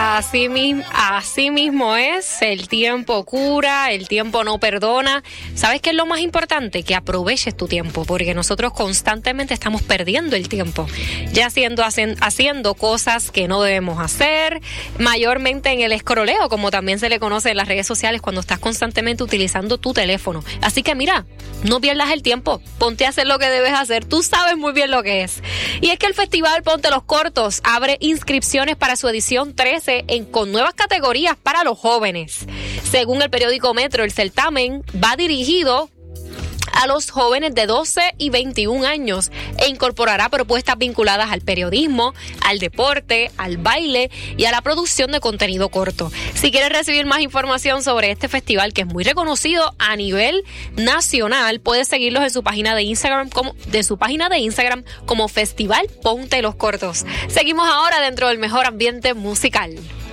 Así mismo es, el tiempo cura, el tiempo no perdona. ¿Sabes qué es lo más importante? Que aproveches tu tiempo, porque nosotros constantemente estamos perdiendo el tiempo, ya haciendo cosas que no debemos hacer, mayormente en el escroleo, como también se le conoce en las redes sociales, cuando estás constantemente utilizando tu teléfono. Así que mira, no pierdas el tiempo, ponte a hacer lo que debes hacer, tú sabes muy bien lo que es. Y es que el Festival Ponte los Cortos abre inscripciones para su edición 13 con nuevas categorías para los jóvenes. Según el periódico Metro, el certamen va dirigido a los jóvenes de 12 y 21 años e incorporará propuestas vinculadas al periodismo, al deporte, al baile y a la producción de contenido corto. Si quieres recibir más información sobre este festival, que es muy reconocido a nivel nacional, puedes seguirlos en su página de Instagram como Festival Ponte los Cortos. Seguimos ahora dentro del mejor ambiente musical.